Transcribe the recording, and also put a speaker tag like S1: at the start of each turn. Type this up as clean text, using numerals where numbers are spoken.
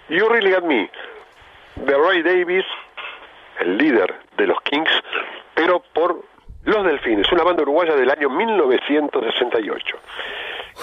S1: You Really Got Me, de Ray Davies, el líder de los Kings, pero por Los Delfines, una banda uruguaya del año 1968.